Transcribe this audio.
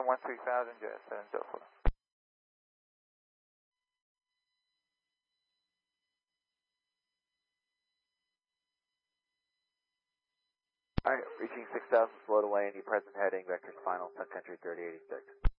Turn 13,000, jet 704. Alright, reaching 6,000, float away, any present heading, vectors final, Sun Country 3086.